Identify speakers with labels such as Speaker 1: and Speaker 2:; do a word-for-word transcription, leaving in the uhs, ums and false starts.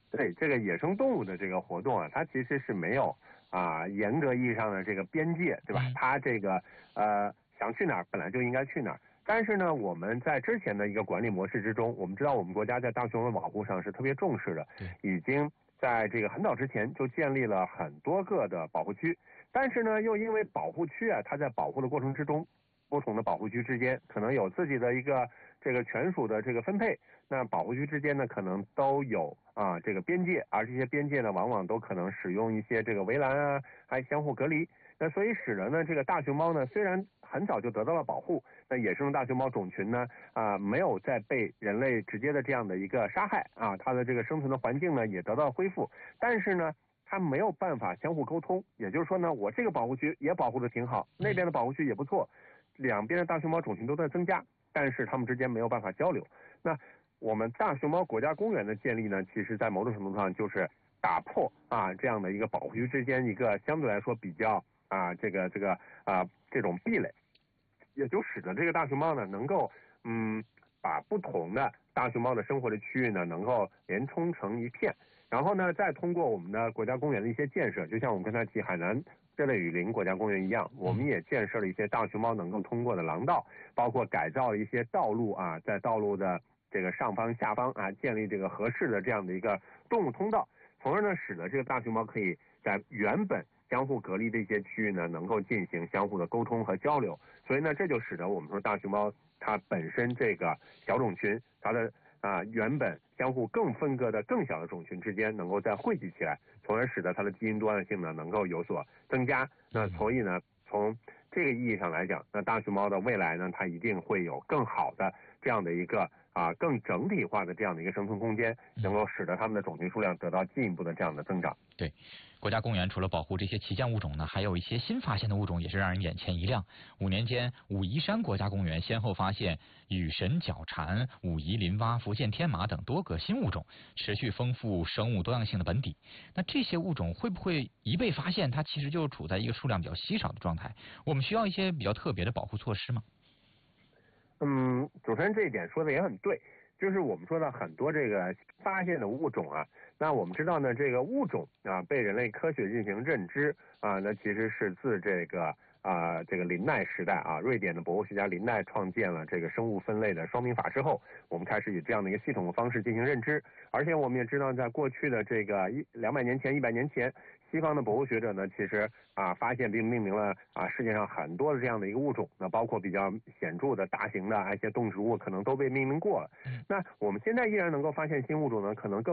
Speaker 1: 对这个野生动物的这个活动啊，它其实是没有啊严格意义上的这个边界，对吧？
Speaker 2: 嗯、
Speaker 1: 它这个呃想去哪儿本来就应该去哪儿。但是呢，我们在之前的一个管理模式之中，我们知道我们国家在大熊猫保护上是特别重视的，已经在这个很早之前就建立了很多个的保护区。但是呢，又因为保护区啊，它在保护的过程之中，不同的保护区之间可能有自己的一个这个权属的这个分配，那保护区之间呢可能都有啊这个边界，而这些边界呢往往都可能使用一些这个围栏啊，还相互隔离。那所以使得呢这个大熊猫呢虽然很早就得到了保护，那野生大熊猫种群呢啊没有再被人类直接的这样的一个杀害啊，它的这个生存的环境呢也得到恢复，但是呢它没有办法相互沟通，也就是说呢我这个保护区也保护的挺好，那边的保护区也不错，两边的大熊猫种群都在增加，但是它们之间没有办法交流。那我们大熊猫国家公园的建立呢，其实在某种程度上就是打破啊这样的一个保护区之间一个相对来说比较啊这个这个啊这种壁垒，也就使得这个大熊猫呢能够嗯把不同的大熊猫的生活的区域呢能够连冲成一片，然后呢再通过我们的国家公园的一些建设，就像我们刚才提海南这类雨林国家公园一样，我们也建设了一些大熊猫能够通过的廊道，包括改造了一些道路啊，在道路的这个上方下方啊建立这个合适的这样的一个动物通道，从而呢使得这个大熊猫可以在原本相互隔离的一些区域呢能够进行相互的沟通和交流。所以呢这就使得我们说大熊猫它本身这个小种群它的啊原本相互更分割的更小的种群之间能够再汇集起来，从而使得它的基因多样性呢能够有所增加。那所以呢从这个意义上来讲，那大熊猫的未来呢它一定会有更好的这样的一个啊更整体化的这样的一个生存空间，能够使得它们的种群数量得到进一步的这样的增长。
Speaker 2: 对，国家公园除了保护这些旗舰物种呢，还有一些新发现的物种也是让人眼前一亮。五年间，武夷山国家公园先后发现羽神角蝉、武夷林蛙、福建天马等多个新物种，持续丰富生物多样性的本底。那这些物种会不会一被发现，它其实就处在一个数量比较稀少的状态？我们需要一些比较特别的保护措施吗？
Speaker 1: 嗯，主持人这一点说的也很对，就是我们说的很多这个发现的物种啊，那我们知道呢，这个物种啊被人类科学进行认知啊，那其实是自这个啊这个林奈时代啊，瑞典的博物学家林奈创建了这个生物分类的双民法之后，我们开始以这样的一个系统的方式进行认知。而且我们也知道，在过去的这个一两百年前、一百年前，西方的博物学者呢，其实啊发现并命名了啊世界上很多的这样的一个物种，那包括比较显著的大型的一些动植物，可能都被命名过了。那我们现在依然能够发现新物种呢，可能更